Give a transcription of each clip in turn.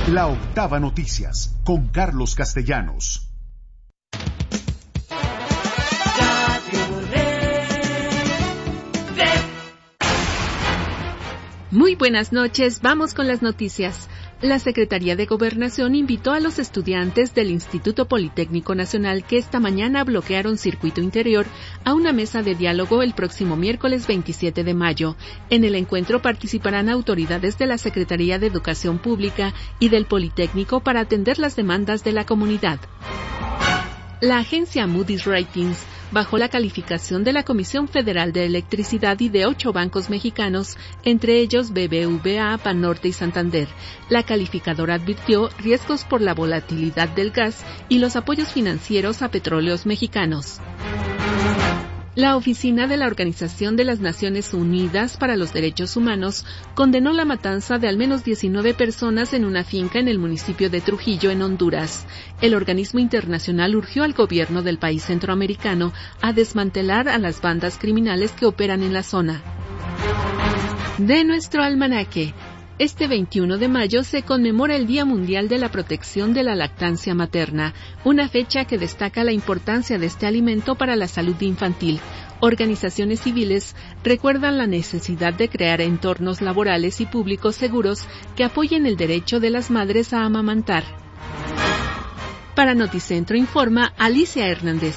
La Octava Noticias, con Carlos Castellanos. Muy buenas noches, vamos con las noticias. La Secretaría de Gobernación invitó a los estudiantes del Instituto Politécnico Nacional que esta mañana bloquearon Circuito Interior a una mesa de diálogo el próximo miércoles 27 de mayo. En el encuentro participarán autoridades de la Secretaría de Educación Pública y del Politécnico para atender las demandas de la comunidad. La agencia Moody's Ratings bajó la calificación de la Comisión Federal de Electricidad y de 8 bancos mexicanos, entre ellos BBVA, Banorte y Santander. La calificadora advirtió riesgos por la volatilidad del gas y los apoyos financieros a petróleos mexicanos. La Oficina de la Organización de las Naciones Unidas para los Derechos Humanos condenó la matanza de al menos 19 personas en una finca en el municipio de Trujillo, en Honduras. El organismo internacional urgió al gobierno del país centroamericano a desmantelar a las bandas criminales que operan en la zona. De nuestro almanaque. Este 21 de mayo se conmemora el Día Mundial de la Protección de la Lactancia Materna, una fecha que destaca la importancia de este alimento para la salud infantil. Organizaciones civiles recuerdan la necesidad de crear entornos laborales y públicos seguros que apoyen el derecho de las madres a amamantar. Para Noticentro informa Alicia Hernández.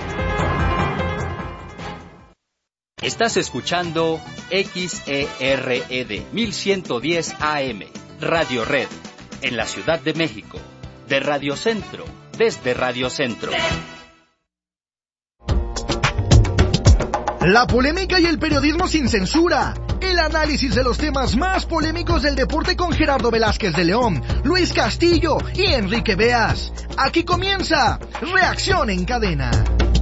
Estás escuchando XERED 1110 AM, Radio Red, en la Ciudad de México, de Radio Centro, desde Radio Centro. La polémica y el periodismo sin censura. El análisis de los temas más polémicos del deporte con Gerardo Velázquez de León, Luis Castillo y Enrique Beas. Aquí comienza Reacción en Cadena.